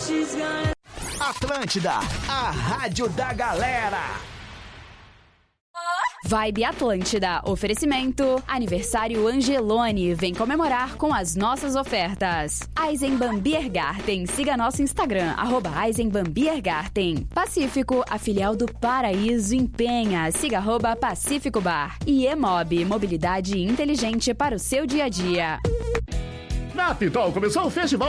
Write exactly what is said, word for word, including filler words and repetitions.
Atlântida, a rádio da galera. Vibe Atlântida, oferecimento, aniversário Angelone, vem comemorar com as nossas ofertas. Eisenbahn Biergarten, siga nosso Instagram, arroba Eisenbahn Biergarten. Pacífico, a filial do Paraíso em Penha, siga arroba Pacífico Bar. E Emob, mobilidade inteligente para o seu dia a dia. Na Pitol começou o festival